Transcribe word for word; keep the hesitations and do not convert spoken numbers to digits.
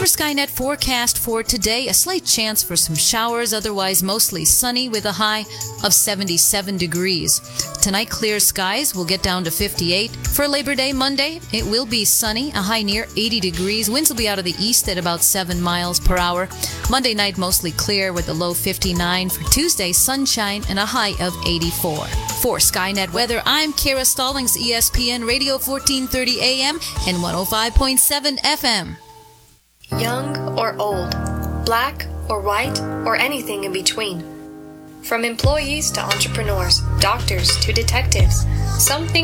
Your Skynet forecast for today, a slight chance for some showers, otherwise mostly sunny with a high of seventy-seven degrees. Tonight, clear skies will get down to fifty-eight. For Labor Day Monday, it will be sunny, a high near eighty degrees. Winds will be out of the east at about seven miles per hour. Monday night, mostly clear with a low fifty-nine. For Tuesday, sunshine and a high of eighty-four. For Skynet Weather, I'm Kara Stallings, E S P N Radio fourteen thirty A M and one oh five point seven F M. Young or old, black or white, or anything in between. From employees to entrepreneurs, doctors to detectives, something